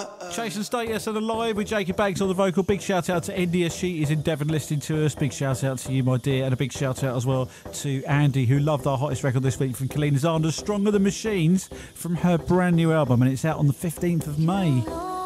Chasing Status and Alive with Jacob Banks on the vocal. Big shout out to India. She is in Devon listening to us. Big shout out to you, my dear. And a big shout out as well to Andy, who loved our hottest record this week from Kalina Zanders, Stronger Than Machines, from her brand new album. And it's out on the 15th of May.